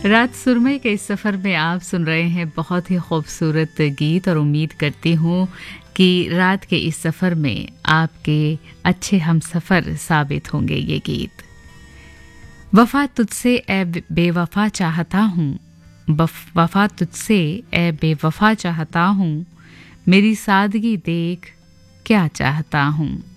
रात सुरमई के इस सफ़र में आप सुन रहे हैं बहुत ही खूबसूरत गीत और उम्मीद करती हूँ कि रात के इस सफ़र में आपके अच्छे हम सफ़र साबित होंगे ये गीत। वफ़ा तुझसे ए बेवफ़ा चाहता हूँ, वफ़ा तुझसे ए बेवफ़ा चाहता हूँ, मेरी सादगी देख क्या चाहता हूँ।